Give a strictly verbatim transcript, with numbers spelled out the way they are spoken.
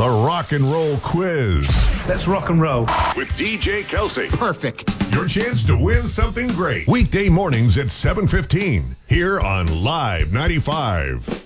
The Rock and Roll Quiz. Let's rock and roll. With D J Kelsey. Perfect. Your chance to win something great. Weekday mornings at seven fifteen. Here on Live ninety-five.